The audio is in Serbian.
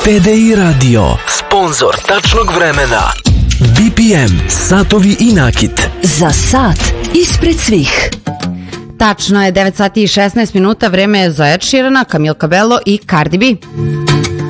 TDI Radio, sponsor tačnog vremena. BPM, satovi i nakit. Za sat ispred svih. Tačno je 9 sati i 16 minuta, vreme je za Ed Sheerana, Camila Cabello i Cardi B.